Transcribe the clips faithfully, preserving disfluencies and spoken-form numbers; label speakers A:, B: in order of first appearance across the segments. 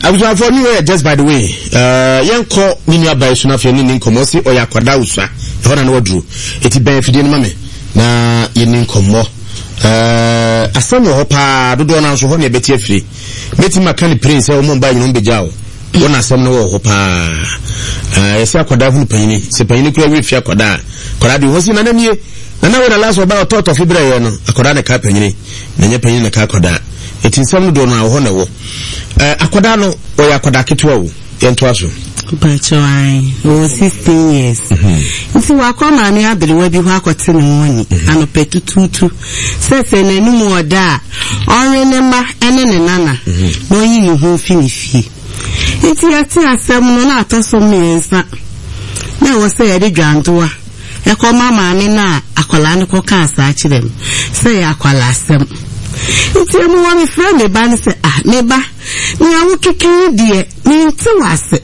A: was for new just by the way. Uh, young call Nina by Sunaf in Comosi or Yakodausa. I don't know what drew. It's benefit in mammy. Na yin Como. Uh, a son of Hopa, do not answer honey, Betty free. Betty McCanny Prince, or Mumbai, no Bejao. One as some no Hopa. Uh, a Sakodavu Penny, Sepani Crazy Fiakoda. Coradi was in an enemy. And I would last about thought of Ibrahim, a Corana Capeni, Nanya Penny Cacoda. It is some don't know honor. Uh, Aquadano or Aquadakito, Yantuasu.
B: But I was sixteen years. If you are come and I believe we have got in the morning and a pet to two two. Says a no more da. Or remember and then nana. No, you who finish. It's your tear some not so means that. There was say a grand tour. A call mamma na Aqualanico cast them. Say Aqualas them. It's your one friend, a banner say, ah, neighbor. Me, I will kick you, dear. Me, too, I said.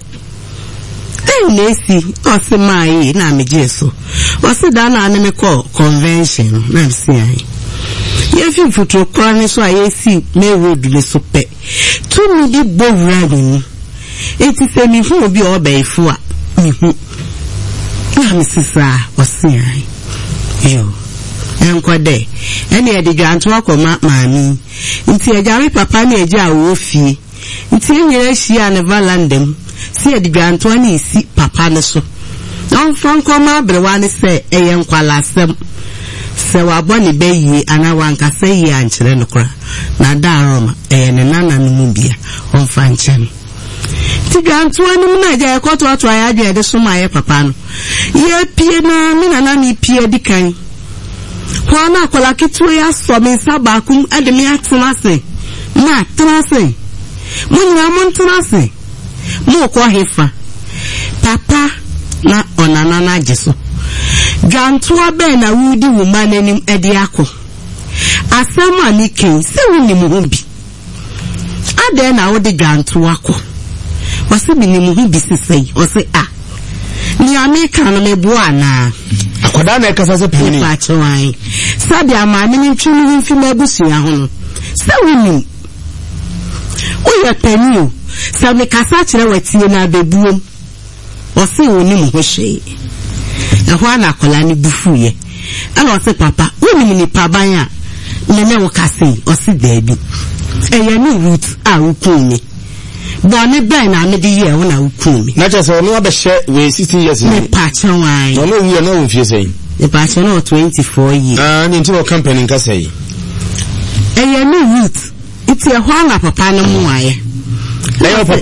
B: Nesi ose mai na mejeso ose da na aneme call convention na msi ai ye fi futu kwa ni so ayesi me road le so pe tu mi di bowra ni eti se mi fu obi obe ifu a mi hu na misisa ose ai yo enkwade ene e di granto akoma maami nti ejare papa na eje awo fie nti nyere hia ne valandem si edi Antoine si papa ne so on franco ma brewa ne se eye nkwalasem se wa boni beyi ana wanka se yi ankyere no kra na da roma eye ne nana no mu bia on fanchem ti Antoine mu na ja ekoto ato ya de de so ma ye papa no ye pie na mi na na mi pie dikan kwa na akola kitu ya so mi sabakum ade mi atena se na atena se munya mo ntena se mo ko hefa papa na onana na jeso dwanto abe na wudi wuma nanim ede akọ asama ni ken se woni mu ho bi ade na wodi dwanto akọ wase bi ni mu ho bi sesei wase a ni ameka no mebu ana
A: akoda na ekasa se pini
B: pa chwan sabi amani ni ntwini mfi mabusu ya ho se woni o ya peni sa me kasa kire watie na bebuom o se woni mu ho hwe e ho na akola ni bufuye ana o se papa woni ni paban a na na wo kase o se debi e ya ni root a ukumi bo ne ben na me di ye wo na ukumi
A: na je so no abehye we sixteen years
B: ni pa chan
A: no no wi na wo fie sei
B: e pa chan no twenty-four years
A: ah ni nti wo company nka sei
B: e ya ni root iti e ho na papa no mu aye.